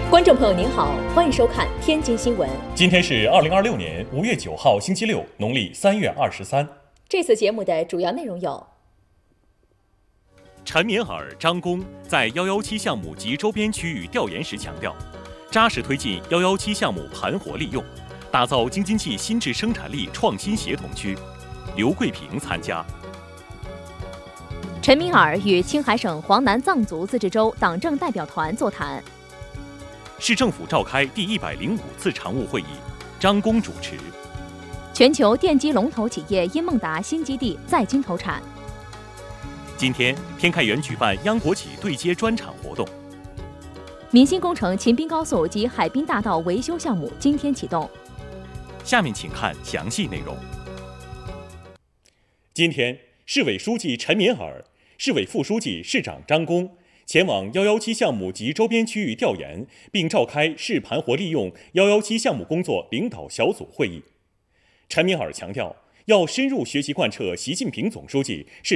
观众朋友您好，欢迎收看天津新闻。 今天是2026年5月9号，星期六，农历3月23。 这次节目的主要内容有： 陈敏尔、张工在117项目及周边区域调研时强调，扎实推进117项目盘活利用，打造京津冀新质生产力创新协同区。刘桂平参加。 陈敏尔与青海省黄南藏族自治州党政代表团座谈。 市政府召开第105次常务会议，张工主持。 全球电机龙头企业英梦达新基地在京投产。 今天，天开园举办央国企对接专场活动。 民心工程秦滨高速及海滨大道维修项目今天启动。 下面请看详细内容。今天，市委书记陈敏尔、市委副书记、市长张工前往117项目及周边区域调研，并召开市盘活利用117项目工作领导小组会议。陈敏尔强调，要深入学习贯彻习近平总书记是